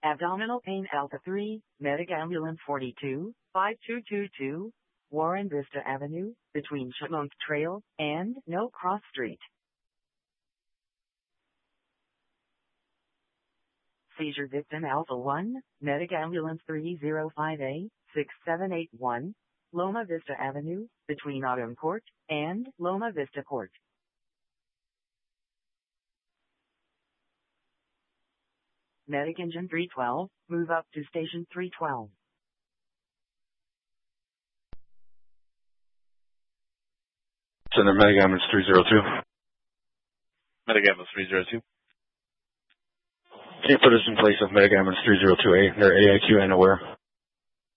Abdominal pain Alpha 3, Medic Ambulance 42, 5222, Warren Vista Avenue, between Chipmunk Trail and No Cross Street. Seizure victim Alpha 1, Medic Ambulance 305A, 6781, Loma Vista Avenue, between Autumn Court and Loma Vista Court. Medic Engine 312, move up to Station 312. Center Medic Ambulance 302. Medic Ambulance 302. Can you put us in place of Medic Ambulance 302A? They're AIQ and aware.